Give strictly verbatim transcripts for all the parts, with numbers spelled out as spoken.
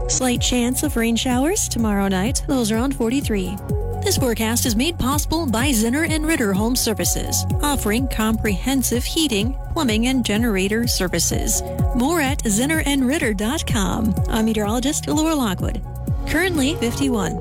Slight chance of rain showers tomorrow night. Those around forty-three. This forecast is made possible by Zinner and Ritter Home Services, offering comprehensive heating, plumbing, and generator services. More at zinner and ritter dot com. I'm meteorologist Laura Lockwood. Currently fifty-one.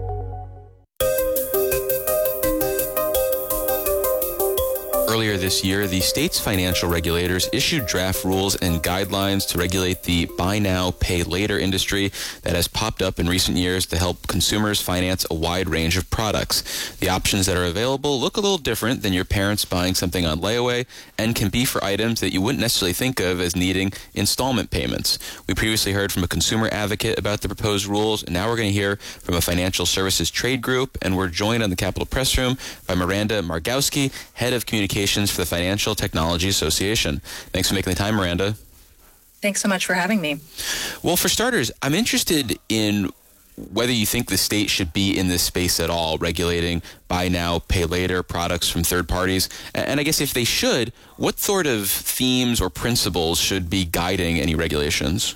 Earlier this year, the state's financial regulators issued draft rules and guidelines to regulate the buy now, pay later industry that has popped up in recent years to help consumers finance a wide range of products. The options that are available look a little different than your parents buying something on layaway and can be for items that you wouldn't necessarily think of as needing installment payments. We previously heard from a consumer advocate about the proposed rules, and now we're going to hear from a financial services trade group, and we're joined on the Capitol Press Room by Miranda Margowski, Head of Communications for the Financial Technology Association. Thanks for making the time, Miranda. Thanks so much for having me. Well, for starters, I'm interested in whether you think the state should be in this space at all, regulating buy now, pay later products from third parties. And I guess if they should, what sort of themes or principles should be guiding any regulations?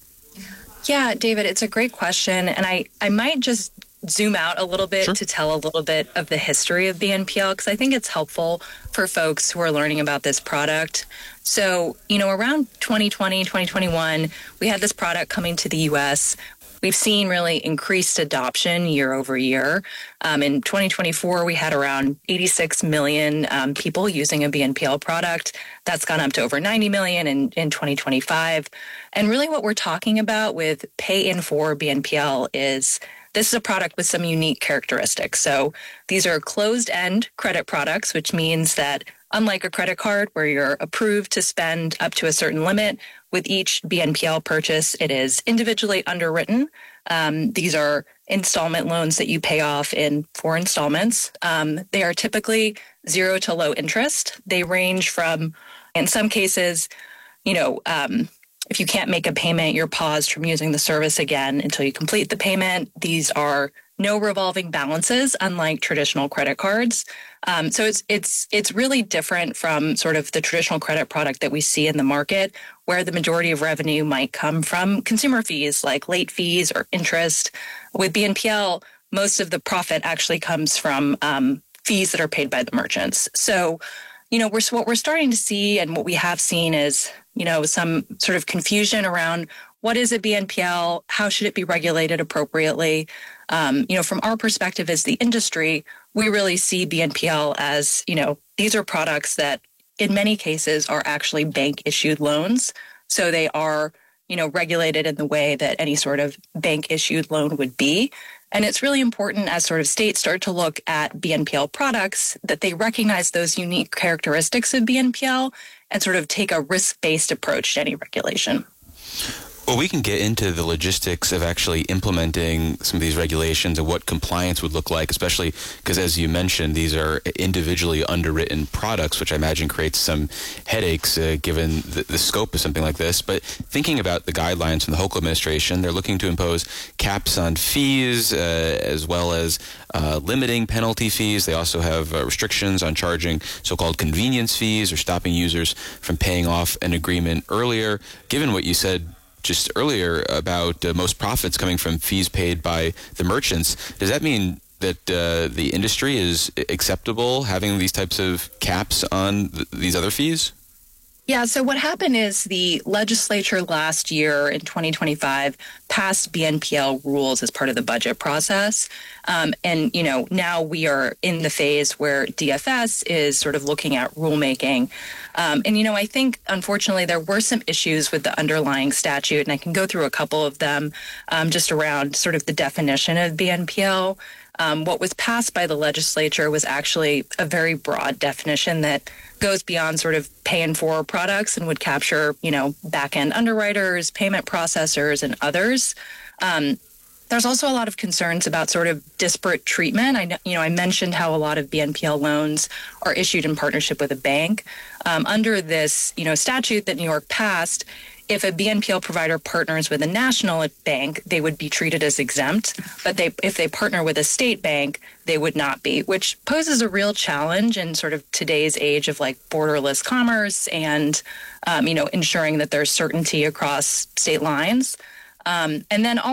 Yeah, David, it's a great question. And I, I might just zoom out a little bit Sure. to tell a little bit of the history of B N P L, because I think it's helpful for folks who are learning about this product. So, you know, around twenty twenty, twenty twenty-one, we had this product coming to the U S. We've seen really increased adoption year over year. Um, in twenty twenty-four, we had around eighty-six million um, people using a B N P L product. That's gone up to over ninety million in, in twenty twenty-five. And really what we're talking about with Pay in four B N P L is this is a product with some unique characteristics. So these are closed-end credit products, which means that unlike a credit card where you're approved to spend up to a certain limit, with each B N P L purchase, it is individually underwritten. Um, these are installment loans that you pay off in four installments. Um, they are typically zero to low interest. They range from, in some cases, you know, um, if you can't make a payment, you're paused from using the service again until you complete the payment. These are no revolving balances, unlike traditional credit cards. Um, so it's it's it's really different from sort of the traditional credit product that we see in the market, where the majority of revenue might come from consumer fees like late fees or interest. With B N P L, most of the profit actually comes from um, fees that are paid by the merchants. So, you know, we're what we're starting to see, and what we have seen is, you know, some sort of confusion around what is a B N P L, how should it be regulated appropriately. Um, you know, from our perspective as the industry, we really see B N P L as, you know, these are products that in many cases are actually bank issued loans. So they are, you know, regulated in the way that any sort of bank issued loan would be. And it's really important as sort of states start to look at B N P L products that they recognize those unique characteristics of B N P L and sort of take a risk-based approach to any regulation. Well, we can get into the logistics of actually implementing some of these regulations and what compliance would look like, especially because, as you mentioned, these are individually underwritten products, which I imagine creates some headaches uh, given the, the scope of something like this. But thinking about the guidelines from the Hochul administration, they're looking to impose caps on fees uh, as well as uh, limiting penalty fees. They also have uh, restrictions on charging so-called convenience fees or stopping users from paying off an agreement earlier. Given what you said just earlier about uh, most profits coming from fees paid by the merchants, does that mean that uh, the industry is acceptable having these types of caps on th- these other fees? Yeah, so what happened is the legislature last year in twenty twenty-five passed B N P L rules as part of the budget process. Um, and, you know, now we are in the phase where D F S is sort of looking at rulemaking. Um, and, you know, I think, unfortunately, there were some issues with the underlying statute, and I can go through a couple of them um, just around sort of the definition of B N P L. Um, what was passed by the legislature was actually a very broad definition that goes beyond sort of pay in for products and would capture, you know, back-end underwriters, payment processors, and others. Um, there's also a lot of concerns about sort of disparate treatment. I, you know, I mentioned how a lot of B N P L loans are issued in partnership with a bank. Um, under this, you know, statute that New York passed, if a B N P L provider partners with a national bank, they would be treated as exempt. But they, if they partner with a state bank, they would not be, which poses a real challenge in sort of today's age of like borderless commerce and, um, you know, ensuring that there's certainty across state lines. Um, and then also